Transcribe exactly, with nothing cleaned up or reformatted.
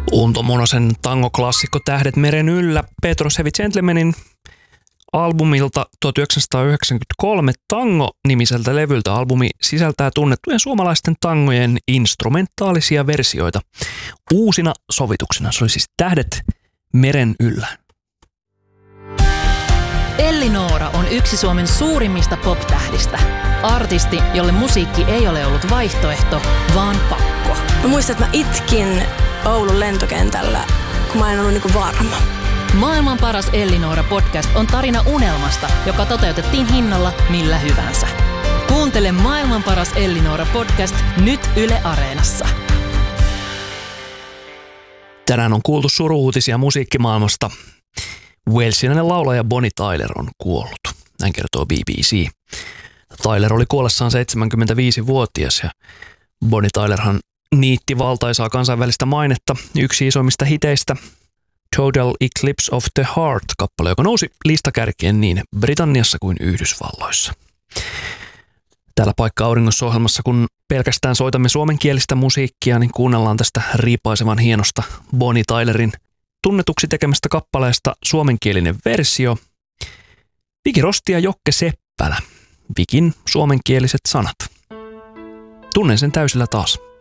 Unto Monosen tangoklassikko Tähdet meren yllä Petros Heavy Gentlemanin albumilta tuhatyhdeksänsataayhdeksänkymmentäkolme Tango-nimiseltä levyltä. Albumi sisältää tunnettujen suomalaisten tangojen instrumentaalisia versioita uusina sovituksina. Se oli siis Tähdet meren yllä. Elli Noora on yksi Suomen suurimmista pop-tähdistä. Artisti, jolle musiikki ei ole ollut vaihtoehto, vaan pakko. Mä muistan, että mä itkin Oulun lentokentällä, kun mä en ollut niinku varma. Maailman paras Elli Noora podcast on tarina unelmasta, joka toteutettiin hinnalla millä hyvänsä. Kuuntele Maailman paras Elli Noora podcast nyt Yle Areenassa. Tänään on kuultu suru-uutisia musiikkimaailmasta. Walesilainen laulaja Bonnie Tyler on kuollut. Näin kertoo B B C. Tyler oli kuollessaan seitsemänkymmentäviisivuotias ja Bonnie Tylerhan niitti valtaisaa kansainvälistä mainetta. Yksi isoimmista hiteistä, Total Eclipse of the Heart-kappale, joka nousi listakärkien niin Britanniassa kuin Yhdysvalloissa. Täällä Paikka auringossa -ohjelmassa, kun pelkästään soitamme suomenkielistä musiikkia, niin kuunnellaan tästä riipaisevan hienosta Bonnie Tylerin tunnetuksi tekemästä kappaleesta suomenkielinen versio. Viki Rosti ja Jokke Seppälä. Vikin suomenkieliset sanat. Tunnen sen täysillä taas.